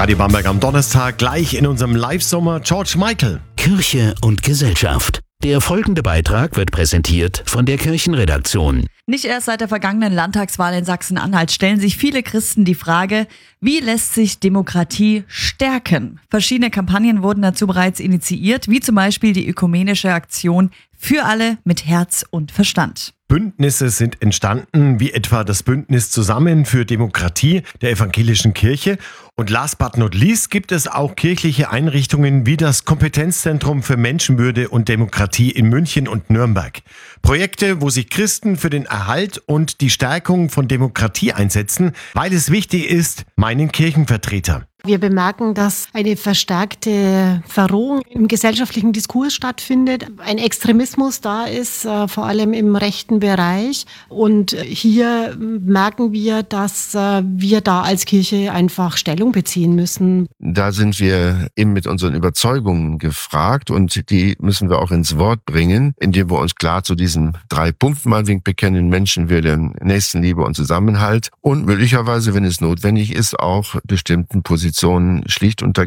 Radio Bamberg am Donnerstag, gleich in unserem Live-Sommer George Michael. Kirche und Gesellschaft. Der folgende Beitrag wird präsentiert von der Kirchenredaktion. Nicht erst seit der vergangenen Landtagswahl in Sachsen-Anhalt stellen sich viele Christen die Frage, wie lässt sich Demokratie stärken? Verschiedene Kampagnen wurden dazu bereits initiiert, wie zum Beispiel die ökumenische Aktion Für alle mit Herz und Verstand. Bündnisse sind entstanden, wie etwa das Bündnis Zusammen für Demokratie der evangelischen Kirche. Und last but not least gibt es auch kirchliche Einrichtungen wie das Kompetenzzentrum für Menschenwürde und Demokratie in München und Nürnberg. Projekte, wo sich Christen für den Erhalt und die Stärkung von Demokratie einsetzen, weil es wichtig ist, meinen Kirchenvertreter. Wir bemerken, dass eine verstärkte Verrohung im gesellschaftlichen Diskurs stattfindet, ein Extremismus da ist, vor allem im rechten Bereich. Und hier merken wir, dass wir da als Kirche einfach Stellung beziehen müssen. Da sind wir eben mit unseren Überzeugungen gefragt und die müssen wir auch ins Wort bringen, indem wir uns klar zu diesen 3 Punkten meinetwegen bekennen: Menschenwürde, Nächstenliebe und Zusammenhalt und möglicherweise, wenn es notwendig ist, auch bestimmten Positionen schlicht unter